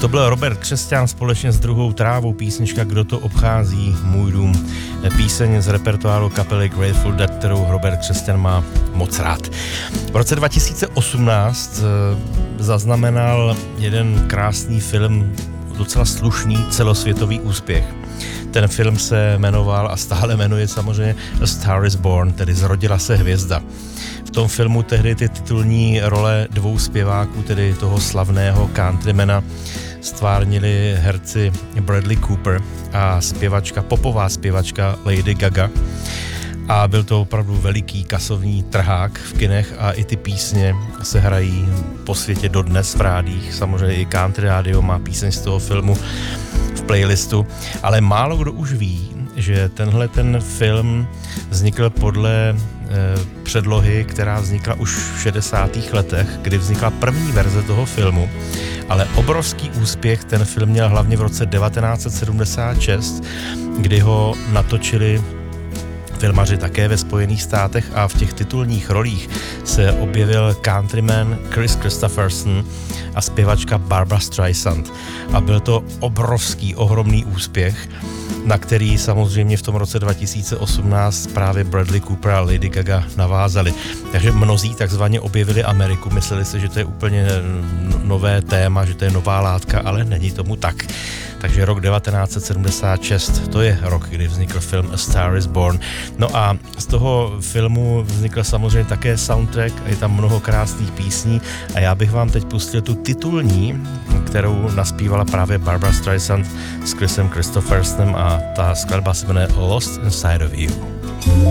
To byl Robert Křesťan společně s Druhou trávou, písnička Kdo to obchází můj dům. Píseň z repertoáru kapely Grateful Dead, kterou Robert Křesťan má moc rád. V roce 2018 zaznamenal jeden krásný film, docela slušný celosvětový úspěch. Ten film se jmenoval a stále jmenuje samozřejmě A Star is Born, tedy Zrodila se hvězda. V tom filmu tehdy ty titulní role dvou zpěváků, tedy toho slavného countrymana, stvárnili herci Bradley Cooper a popová zpěvačka Lady Gaga. A byl to opravdu veliký kasovní trhák v kinech a i ty písně se hrají po světě dodnes v rádích. Samozřejmě i Country Radio má píseň z toho filmu v playlistu, ale málo kdo už ví, že ten film vznikl podle předlohy, která vznikla už v 60. letech, kdy vznikla první verze toho filmu, ale obrovský úspěch ten film měl hlavně v roce 1976, kdy ho natočili filmaři také ve Spojených státech a v těch titulních rolích se objevil countryman Chris Christopherson a zpěvačka Barbra Streisand. A byl to ohromný úspěch, na který samozřejmě v tom roce 2018 právě Bradley Cooper a Lady Gaga navázali. Takže mnozí takzvaně objevili Ameriku, mysleli si, že to je úplně nové téma, že to je nová látka, ale není tomu tak. Takže rok 1976, to je rok, kdy vznikl film A Star is Born. No a z toho filmu vznikl samozřejmě také soundtrack, je tam mnoho krásných písní a já bych vám teď pustil tu titulní, kterou naspívala právě Barbra Streisand s Chrisem Christophersonem a ta skladba se jmenuje Lost Inside of You.